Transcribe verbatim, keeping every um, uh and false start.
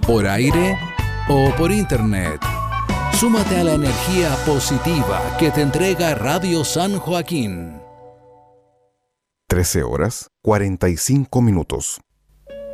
por aire o por internet. Súmate a la energía positiva que te entrega Radio San Joaquín. trece horas, cuarenta y cinco minutos.